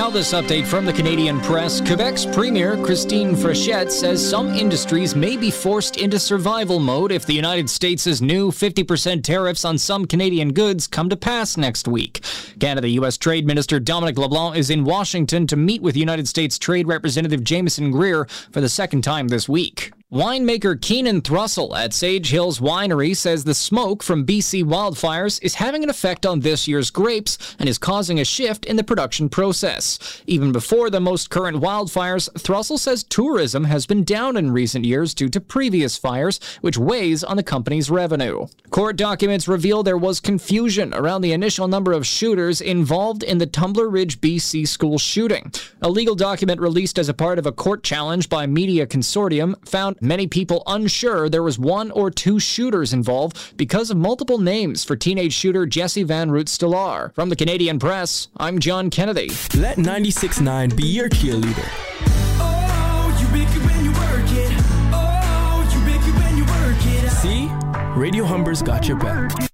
Well, this update from the Canadian press. Quebec's Premier Christine Frechette says some industries may be forced into survival mode if the United States' new 50% tariffs on some Canadian goods come to pass next week. Canada-U.S. Trade Minister Dominic LeBlanc is in Washington to meet with United States Trade Representative Jameson Greer for the second time this week. Winemaker Keenan Thrussell at Sage Hills Winery says the smoke from BC wildfires is having an effect on this year's grapes and is causing a shift in the production process. Even before the most current wildfires, Thrussell says tourism has been down in recent years due to previous fires, which weighs on the company's revenue. Court documents reveal there was confusion around the initial number of shooters involved in the Tumbler Ridge, BC school shooting. A legal document released as a part of a court challenge by Media Consortium found many people unsure there was one or two shooters involved because of multiple names for teenage shooter Jesse Van Root-Stelar. From the Canadian Press, I'm John Kennedy. Let 96.9 be your cheerleader. Oh, you make it when you work it. Oh, you make it when you work it. See? Radio Humber's got your back.